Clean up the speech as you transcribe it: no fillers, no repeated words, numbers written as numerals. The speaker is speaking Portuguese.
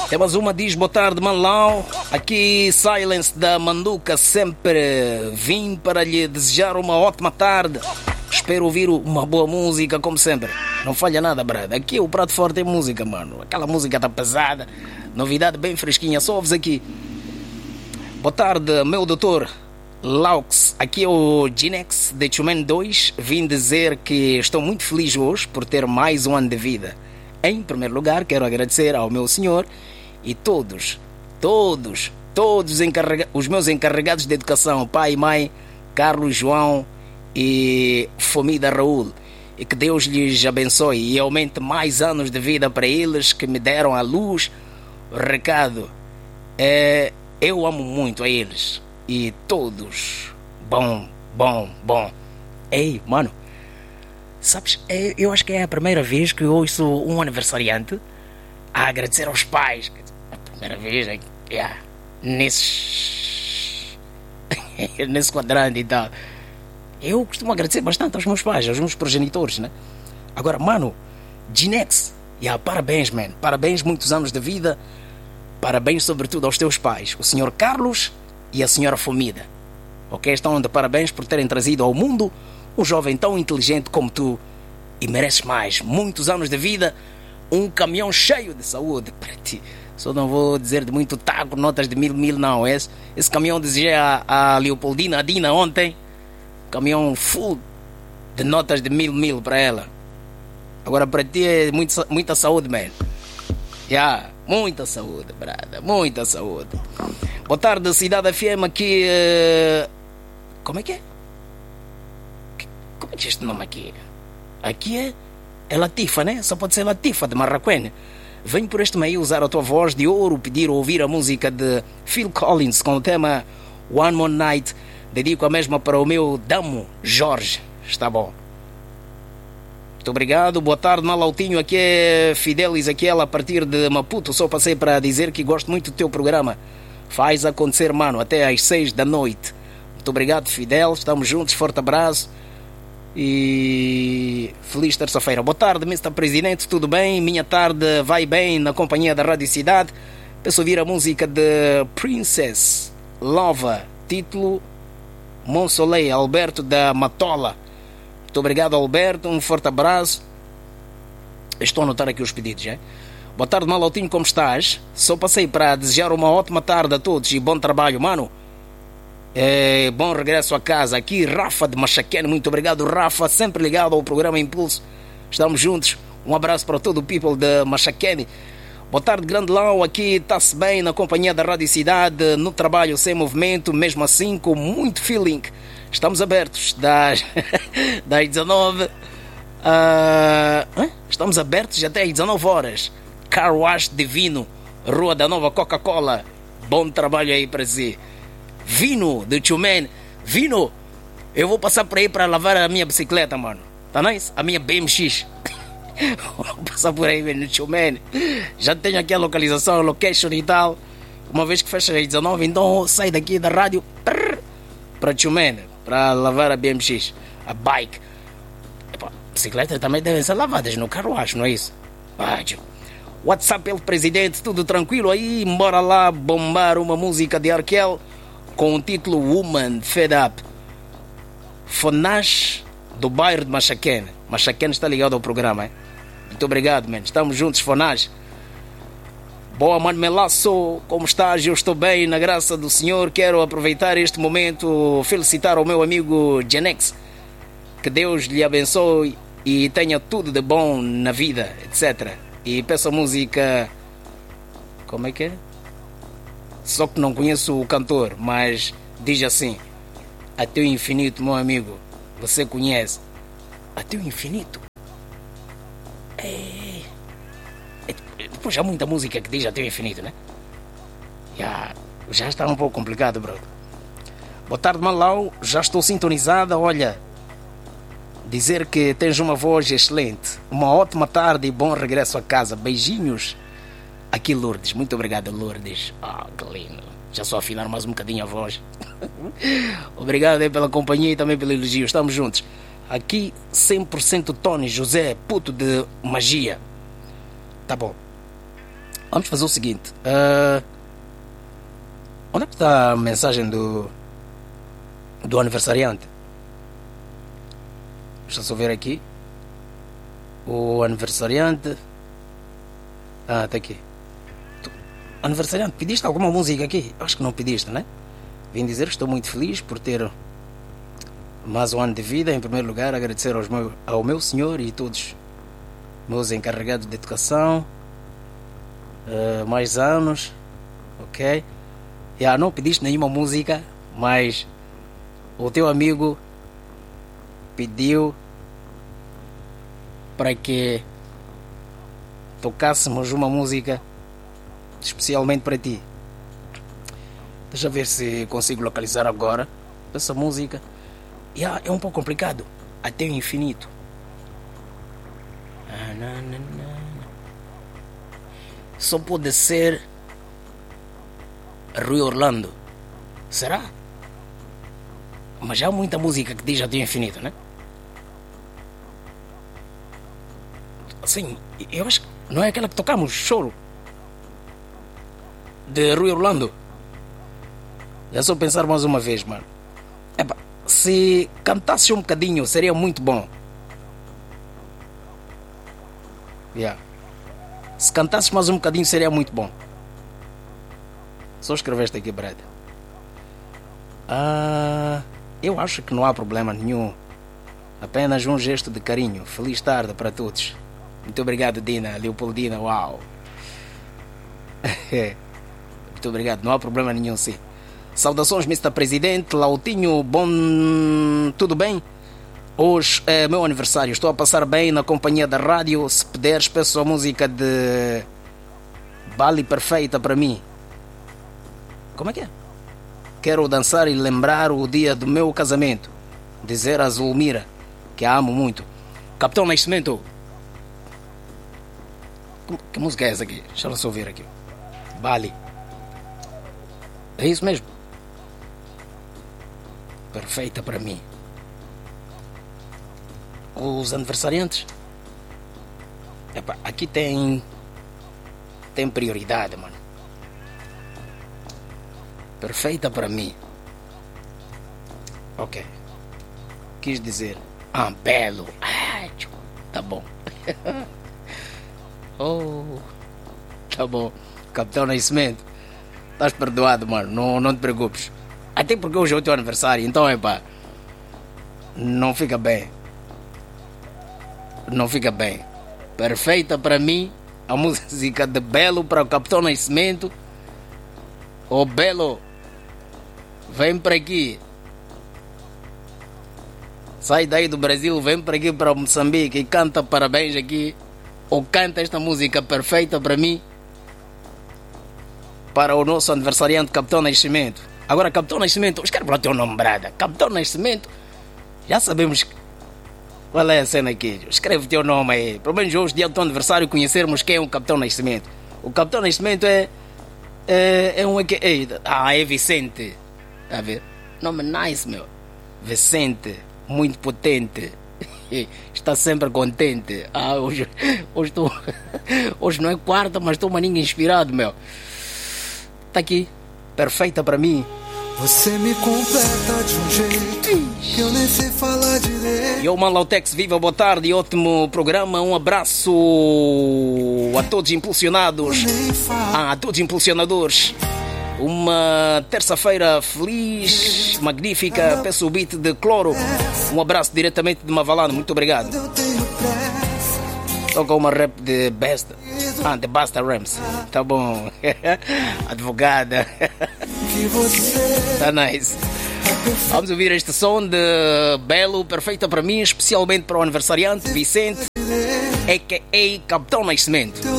Temos uma, diz boa tarde, Malau. Aqui Silence da Manduca, sempre vim para lhe desejar uma ótima tarde. Espero ouvir uma boa música, como sempre. Não falha nada, brother. Aqui o prato forte é música, mano. Aquela música tá pesada, novidade bem fresquinha, só ouves aqui. Boa tarde, meu doutor Laux. Aqui é o Ginex de Chumen 2. Vim dizer que estou muito feliz hoje por ter mais um ano de vida. Em primeiro lugar, quero agradecer ao meu senhor e todos os meus encarregados de educação, pai e mãe, Carlos, João e Fomida Raul. E que Deus lhes abençoe e aumente mais anos de vida para eles que me deram a luz. O recado é: eu amo muito a eles. E todos. Bom. Ei, mano, sabes, eu acho que é a primeira vez que eu ouço um aniversariante a agradecer aos pais. A primeira vez nesse quadrante e tal. Eu costumo agradecer bastante aos meus pais, aos meus progenitores, né? Agora, mano, Ginex, parabéns, man. Parabéns, muitos anos de vida. Parabéns, sobretudo, aos teus pais, o senhor Carlos e a senhora Fomida. Ok? Estão de parabéns por terem trazido ao mundo um jovem tão inteligente como tu. E mereces mais. Muitos anos de vida, um caminhão cheio de saúde para ti. Só não vou dizer de muito taco, notas de mil, não. Esse caminhão desejei a Leopoldina, a Dina, ontem. Caminhão full de notas de mil para ela. Agora para ti é muita saúde, man. Muita saúde, brada. Muita saúde. Boa tarde, Cidade FM aqui. Como é que é? Como é que é este nome aqui? Aqui é Latifa, né? Só pode ser Latifa de Marraquém. Venho por este meio usar a tua voz de ouro, pedir ouvir a música de Phil Collins com o tema One More Night. Dedico a mesma para o meu damo Jorge. Está bom. Muito obrigado. Boa tarde, Malautinho. Aqui é Fidelis, aquela a partir de Maputo. Só passei para dizer que gosto muito do teu programa. Faz acontecer, mano, até às 6 da noite. Muito obrigado, Fidel. Estamos juntos. Forte abraço. E feliz terça-feira. Boa tarde, Mr. Presidente. Tudo bem? Minha tarde vai bem na companhia da Rádio Cidade. Peço ouvir a música de Princess Lova. Título Monsoleil, Alberto da Matola. Muito obrigado, Alberto. Um forte abraço. Estou a anotar aqui os pedidos, já. Boa tarde, Malautinho, como estás? Só passei para desejar uma ótima tarde a todos e bom trabalho, mano. Bom regresso a casa. Aqui, Rafa de Machaquene. Muito obrigado, Rafa. Sempre ligado ao programa Impulso. Estamos juntos. Um abraço para todo o people de Machaquene. Boa tarde, Grande Lau. Aqui está-se bem na companhia da Rádio Cidade, no trabalho sem movimento, mesmo assim com muito feeling. Estamos abertos das 19. Estamos abertos até às 19 horas. Car Wash Divino, Rua da Nova Coca-Cola. Bom trabalho aí para si. Vino de Chumen. Vino, eu vou passar por aí para lavar a minha bicicleta, mano. Tá nice? A minha BMX. Vou passar por aí no Chumen. Já tenho aqui a localização, a location e tal. Uma vez que fecha às 19, então sai daqui da rádio para Chumen, para lavar a BMX, a bike. Bicicletas também devem ser lavadas no carro, acho, não é isso? WhatsApp, pelo presidente, tudo tranquilo aí? Bora lá bombar uma música de Arkel com o título Woman Fed Up. Fonash, do bairro de Machaquene. Machaquene está ligado ao programa, hein? Muito obrigado, man. Estamos juntos, Fonash. Boa, mano Melaço, como estás? Eu estou bem, na graça do Senhor. Quero aproveitar este momento, felicitar o meu amigo Genex. Que Deus lhe abençoe e tenha tudo de bom na vida, etc. E peço a música... Como é que é? Só que não conheço o cantor, mas diz assim: Até o infinito, meu amigo. Você conhece? Até o infinito? Depois há muita música que diz até o infinito, né? Já está um pouco complicado, bro. Boa tarde, Malau. Já estou sintonizada. Olha, dizer que tens uma voz excelente. Uma ótima tarde e bom regresso a casa. Beijinhos. Aqui, Lourdes. Muito obrigado, Lourdes. Que lindo. Já só afinar mais um bocadinho a voz. Obrigado aí pela companhia e também pelo elogio. Estamos juntos. Aqui, 100% Tony José, puto de magia. Tá bom. Vamos fazer o seguinte. Onde é que está a mensagem do aniversariante? Deixa eu só ver aqui. O aniversariante. Está aqui. Aniversariante, pediste alguma música aqui? Acho que não pediste, né? Vim dizer que estou muito feliz por ter mais um ano de vida. Em primeiro lugar, agradecer ao meu senhor e todos meus encarregados de educação. Mais anos. Ok? Não pediste nenhuma música, mas o teu amigo pediu para que tocássemos uma música especialmente para ti. Deixa eu ver se consigo localizar agora essa música. É um pouco complicado. Até o infinito. Só pode ser Rui Orlando. Será? Mas já há muita música que diz até o infinito, né? Sim, eu acho que não é aquela que tocamos, Choro, de Rui Orlando. É só pensar mais uma vez, mano. Se cantasse um bocadinho, seria muito bom. Se cantasses mais um bocadinho, seria muito bom. Só escreveste aqui, Brad. Eu acho que não há problema nenhum. Apenas um gesto de carinho. Feliz tarde para todos. Muito obrigado, Dina, Leopoldina. Uau. Muito obrigado. Não há problema nenhum, sim. Saudações, Mr. Presidente. Lautinho, bom... Tudo bem? Hoje é meu aniversário. Estou a passar bem na companhia da rádio. Se puderes, peço a música de Bali Perfeita para mim. Como é que é? Quero dançar e lembrar o dia do meu casamento. Dizer a Zulmira que a amo muito. Capitão Nascimento. Que música é essa aqui? Deixa eu só ouvir aqui. Bali. É isso mesmo? Perfeita para mim. Os aniversariantes. Aqui tem prioridade, mano. Perfeita para mim. Ok. Quis dizer belo. Tá bom. Tá bom. Capitão Nascimento, estás perdoado, mano. Não te preocupes. Até porque hoje é o teu aniversário. Então não fica bem. Não fica bem. Perfeita para mim. A música de Belo para o Capitão Nascimento. Belo, vem para aqui. Sai daí do Brasil, vem para aqui para Moçambique e canta parabéns aqui. Ou canta esta música perfeita para mim. Para o nosso aniversariante Capitão Nascimento. Agora, Capitão Nascimento, escreve lá o teu nome, brada. Capitão Nascimento, já sabemos qual é a cena aqui. Escreve o teu nome aí. Pelo menos hoje, dia do teu aniversário, conhecermos quem é o Capitão Nascimento. O Capitão Nascimento é Vicente. A ver? Nome nice, meu. Vicente, muito potente. Está sempre contente. Hoje não é quarta, mas estou maninho inspirado, meu. Está aqui. Perfeita para mim. Você me completa de um jeito que eu nem sei falar direito. Yo, man, Lautex, viva, boa tarde, ótimo programa. Um abraço a todos impulsionados. A todos impulsionadores. Uma terça-feira feliz, magnífica. Peço o beat de Cloro. Um abraço diretamente de Mavalano, muito obrigado. Toca uma rap de Besta. De Basta Rams. Tá bom. Advogada. Tá nice. Vamos ouvir este som de Belo, perfeita para mim, especialmente para o aniversariante Vicente, a.k.a. Capitão Nascimento.